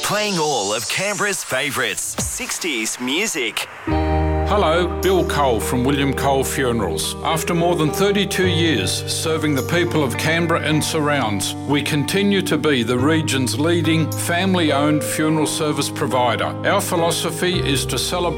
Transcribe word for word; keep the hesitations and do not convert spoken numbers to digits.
Playing all of Canberra's favourites, sixties music. Hello, Bill Cole from William Cole Funerals. After more than thirty-two years serving the people of Canberra and surrounds, we continue to be the region's leading family-owned funeral service provider. Our philosophy is to celebrate